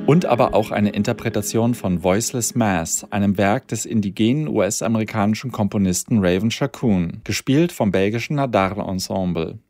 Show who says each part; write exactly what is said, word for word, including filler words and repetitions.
Speaker 1: Und aber auch eine Interpretation von Voiceless Mass, einem Werk des indigenen U S-amerikanischen Komponisten Raven Shakun, gespielt vom belgischen Nadar Ensemble.